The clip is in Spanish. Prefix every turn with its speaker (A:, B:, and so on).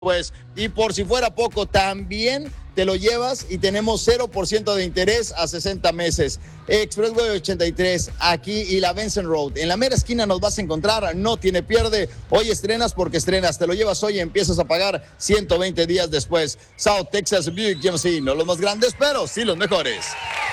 A: pues, y por si fuera poco, también te lo llevas y tenemos 0% de interés a 60 meses. Expressway 83, aquí y la Benson Road. En la mera esquina nos vas a encontrar, no tiene pierde. Hoy estrenas porque estrenas, te lo llevas hoy y empiezas a pagar 120 días después. South Texas Buick GMC, no los más grandes, pero sí los mejores.